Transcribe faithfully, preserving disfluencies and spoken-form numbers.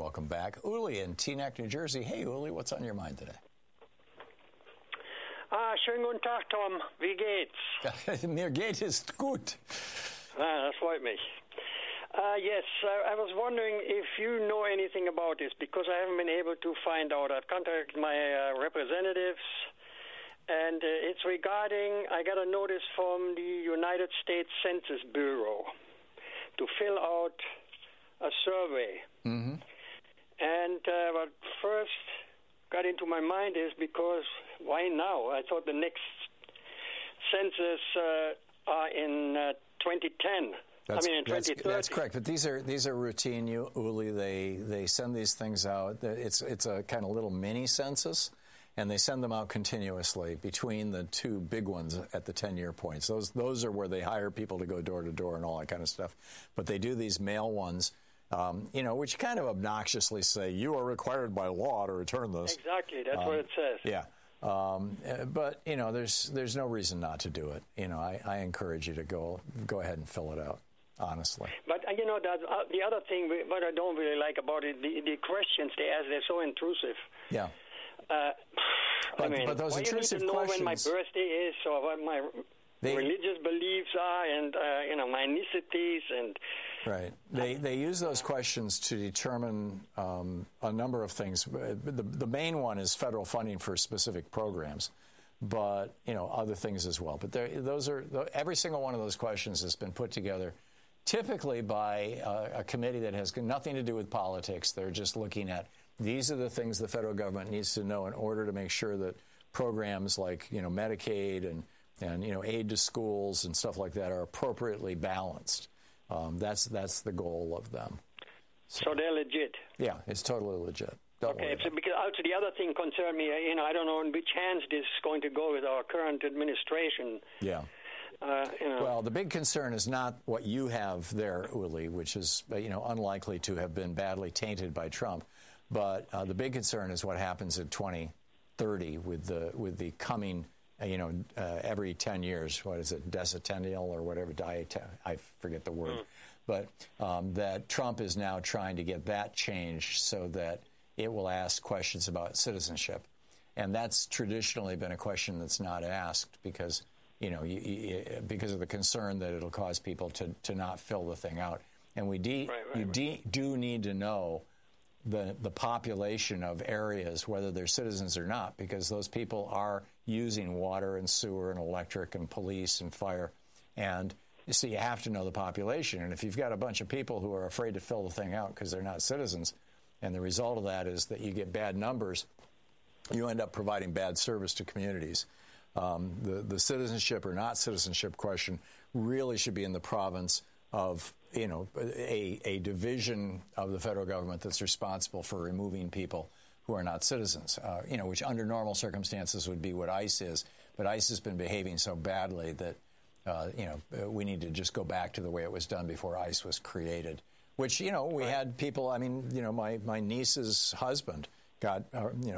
welcome back. Uli in Teaneck, New Jersey. Hey, Uli, what's on your mind today? Ah, schönen guten Tag, Tom. Wie geht's? Mir geht es gut. Ah, das freut mich. Uh, yes, uh, I was wondering if you know anything about this, because I haven't been able to find out. I've contacted my uh, representatives, and uh, it's regarding, I got a notice from the United States Census Bureau to fill out a survey. Mm-hmm. And uh, what first got into my mind is because, why now? I thought the next census uh, are in uh, twenty ten. That's, I mean, in that's, twenty thirty. That's correct, but these are these are routine, Uli. They they send these things out. It's it's a kind of little mini census, and they send them out continuously between the two big ones at the ten-year points. Those those are where they hire people to go door to door and all that kind of stuff. But they do these mail ones, um, you know, which kind of obnoxiously say you are required by law to return this. Exactly, that's um, what it says. Yeah. Um, but you know, there's there's no reason not to do it. You know, I, I encourage you to go go ahead and fill it out. Honestly, but uh, you know that uh, the other thing, what I don't really like about it, the, the questions they ask, they're so intrusive. Yeah. Uh, but, I mean, but those why intrusive you need to know questions, when my birthday is or what my they, religious beliefs are, and uh, you know my ethnicities, and right. They they use those questions to determine um, a number of things. The the main one is federal funding for specific programs. But, you know, other things as well. But those are every single one of those questions has been put together typically by a, a committee that has nothing to do with politics. They're just looking at these are the things the federal government needs to know in order to make sure that programs like, you know, Medicaid and, and you know, aid to schools and stuff like that are appropriately balanced. Um, that's that's the goal of them. So, so they're legit? Yeah, it's totally legit. Don't okay, so because also the other thing concerned me, you know, I don't know in which hands this is going to go with our current administration. Yeah. Uh, you know. Well, the big concern is not what you have there, Uli, which is, you know, unlikely to have been badly tainted by Trump. But uh, the big concern is what happens in twenty thirty with the with the coming, uh, you know, uh, every ten years. What is it, decennial or whatever? I forget the word. Mm. But um, that Trump is now trying to get that changed so that it will ask questions about citizenship. And that's traditionally been a question that's not asked because, you know, you, you, because of the concern that it'll cause people to, to not fill the thing out. And we de- right, right, you right. de- do need to know the the population of areas, whether they're citizens or not, because those people are using water and sewer and electric and police and fire. And so you have to know the population. And if you've got a bunch of people who are afraid to fill the thing out because they're not citizens, and the result of that is that you get bad numbers, you end up providing bad service to communities. Um, the, the citizenship or not citizenship question really should be in the province of, you know, a, a division of the federal government that's responsible for removing people who are not citizens, uh, you know, which under normal circumstances would be what ICE is. But ICE has been behaving so badly that, uh, you know, we need to just go back to the way it was done before ICE was created. Which, you know, we had people, I mean, you know, my, my niece's husband got, uh, you know,